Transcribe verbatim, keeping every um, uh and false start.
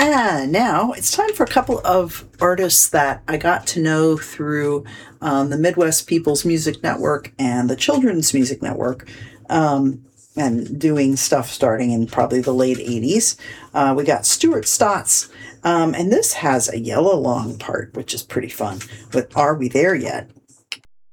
And now it's time for a couple of artists that I got to know through um, the Midwest People's Music Network and the Children's Music Network, um, and doing stuff starting in probably the late eighties. Uh, we got Stuart Stotts, um, and this has a yellow long part, which is pretty fun, with Are We There Yet?